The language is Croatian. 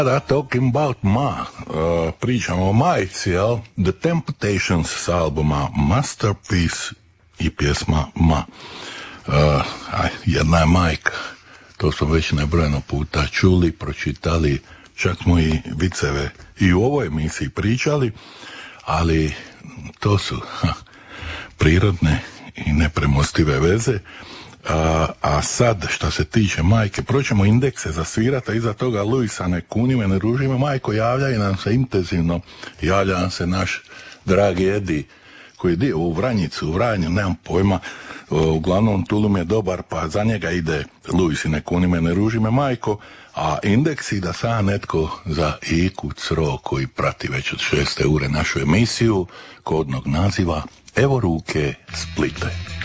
Talking about Ma, pričamo o majci, jel? The Temptations s albuma Masterpiece i pjesma Ma. Jedna je majka, to smo već nebrojeno puta čuli, pročitali, čak smo i viceve i u ovoj emisiji pričali, ali to su prirodne i nepremostive veze. A sad, što se tiče majke, proćemo indekse za svirata, iza toga Luisa ne kuni me, ne ruži me, majko, javljaju nam se intenzivno, javlja nam se naš dragi Edi, koji je dio u Vranjicu, u Vranju, nemam pojma, uglavnom Tulum je dobar, pa za njega ide Luis i ne kuni me, ne ruži me, majko, a indeksi da sada netko za Iku Cro, koji prati već od 6. ure našu emisiju, kodnog naziva Evo ruke Splite.